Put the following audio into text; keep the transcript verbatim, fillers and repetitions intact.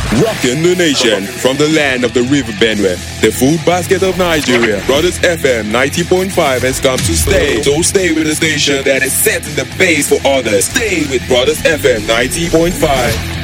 Rocking the nation from the land of the River Benue, the food basket of Nigeria. Brothers F M ninety point five has come to stay. So stay with the station that is setting the pace for others. Stay with Brothers F M ninety point five.